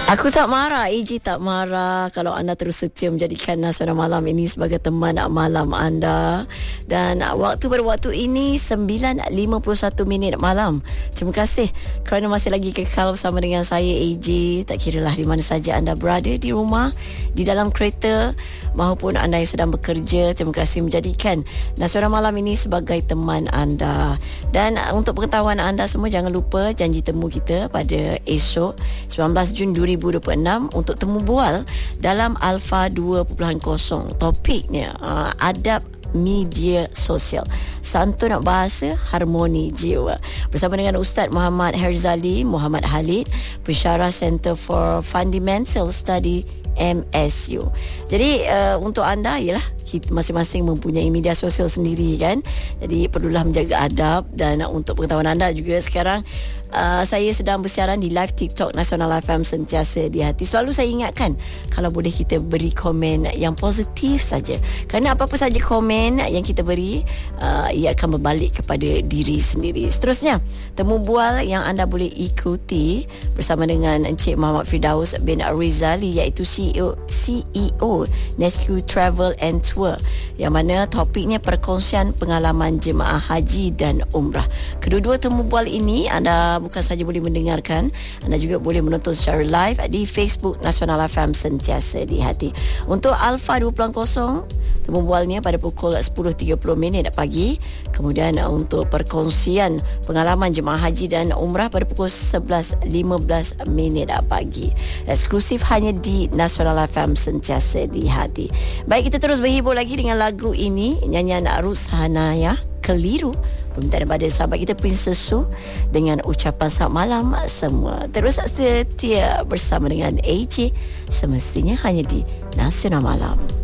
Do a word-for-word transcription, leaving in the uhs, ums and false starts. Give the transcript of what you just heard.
Aku tak marah, A J tak marah kalau anda terus setia menjadikan Nasional Malam ini sebagai teman malam anda. Dan waktu pada waktu ini sembilan lima puluh satu minit malam. Terima kasih kerana masih lagi kekal bersama dengan saya, A J. Tak kiralah di mana saja anda berada, di rumah, di dalam kereta maupun anda yang sedang bekerja. Terima kasih menjadikan Nasional Malam ini sebagai teman anda. Dan untuk pengetahuan anda semua, jangan lupa janji temu kita pada esok sembilan belas Jun dua ribu dua puluh enam untuk temu bual dalam Alpha dua titik kosong. Topiknya uh, adab media sosial, santun bahasa, harmoni jiwa, bersama dengan Ustaz Muhammad Herzali Muhammad Khalid, pensyarah Center for Fundamental Study M S U. Jadi uh, untuk anda ialah kita masing-masing mempunyai media sosial sendiri kan. Jadi perlulah menjaga adab. Dan uh, untuk pengetahuan anda juga, sekarang uh, saya sedang bersiaran di live TikTok Nasional F M Sentiasa di Hati. Selalu saya ingatkan, kalau boleh kita beri komen yang positif saja, kerana apa-apa saja komen yang kita beri, uh, ia akan berbalik kepada diri sendiri. Seterusnya, temu bual yang anda boleh ikuti bersama dengan Encik Muhammad Firdaus bin Rizali, iaitu C E O, C E O Nescu Travel and Tour, yang mana topiknya perkongsian pengalaman jemaah haji dan umrah. Kedua-dua temu bual ini anda bukan saja boleh mendengarkan, anda juga boleh menonton secara live di Facebook Nasional F M Sentiasa di Hati. Untuk Alpha dua titik kosong, temu bualnya pada pukul sepuluh tiga puluh minit pagi. Kemudian untuk perkongsian pengalaman jemaah haji dan umrah pada pukul sebelas lima belas minit pagi. Eksklusif hanya di Nasional F M Sentiasa di Hati. Baik, kita terus berhibur lagi dengan lagu ini, nyanyian Rushanaya, Keliru, permintaan daripada sahabat kita Princess Su, dengan ucapan selamat malam semua. Terus setia bersama dengan A J, semestinya hanya di Nasional Malam.